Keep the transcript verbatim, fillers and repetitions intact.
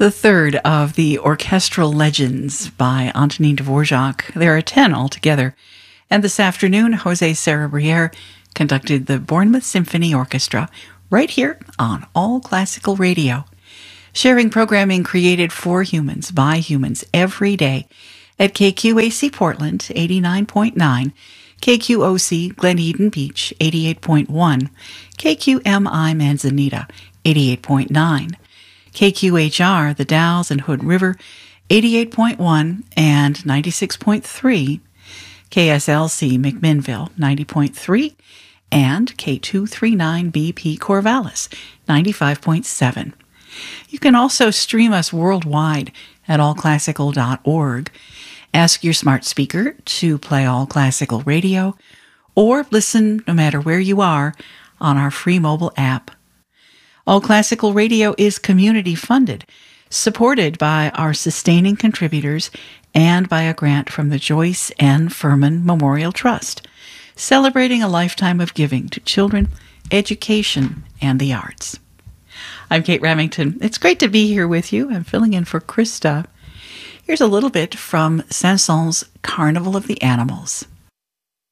the third of the Orchestral Legends by Antonin Dvorak. There are ten altogether. And this afternoon, Jose Sarabriere conducted the Bournemouth Symphony Orchestra right here on All Classical Radio, sharing programming created for humans by humans every day at K Q A C Portland, eighty-nine point nine, K Q O C Glen Eden Beach, eighty-eight point one, K Q M I Manzanita, eighty-eight point nine, K Q H R, the Dalles and Hood River, eighty-eight point one and ninety-six point three, K S L C McMinnville, ninety point three, and K two thirty-nine B P Corvallis, ninety-five point seven. You can also stream us worldwide at all classical dot org. Ask your smart speaker to play All Classical Radio, or listen no matter where you are on our free mobile app. All Classical Radio is community funded, supported by our sustaining contributors and by a grant from the Joyce N. Furman Memorial Trust, celebrating a lifetime of giving to children, education, and the arts. I'm Kate Remington. It's great to be here with you. I'm filling in for Krista. Here's a little bit from Saint-Saëns' Carnival of the Animals.